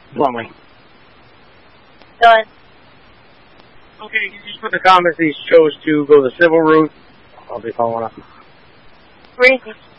bluntly. Done. Okay, you just put in the comments that he chose to go the civil route. I'll be following up. Crazy.